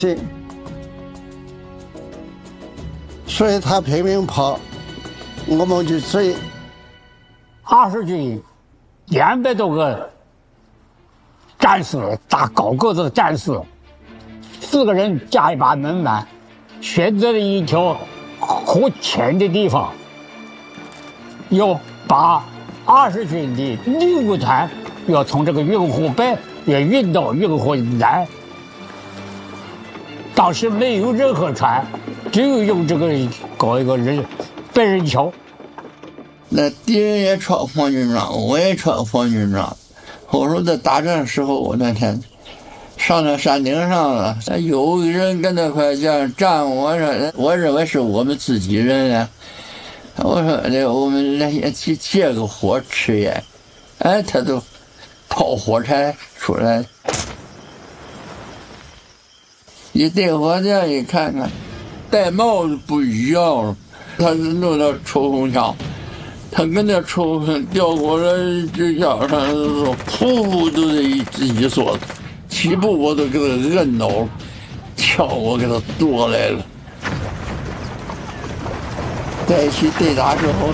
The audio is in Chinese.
对，所以他拼命跑，我们就追。 20军200多个战士，大高个子的战士，4个人加一把门板，选择了一条湖浅的地方，要把20军的女武团要从这个运湖北要运到运湖南。当时没有任何船，只有用这个搞一个白人桥。 那敌人也穿防军装，我也穿防军装。我说在打仗的时候，我那天上那山顶上了，有人跟那块这样站，我认为是我们自己人呢。我说我们来去借个火吃烟，哎，他都掏火柴出来，一对火箭一看看，戴帽子不一样了，他是弄到抽风枪。他跟那抽掉过来指甲上，噗都是一梭子，起步我都给他摁倒了，枪我给他夺来了。在一起对打之后，